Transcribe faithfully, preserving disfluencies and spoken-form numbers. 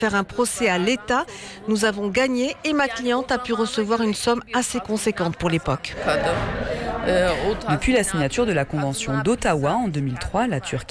faire un procès à l'État. Nous avons gagné et ma cliente a pu recevoir une somme assez conséquente pour l'époque. Depuis la signature de la Convention d'Ottawa en deux mille trois, la Turquie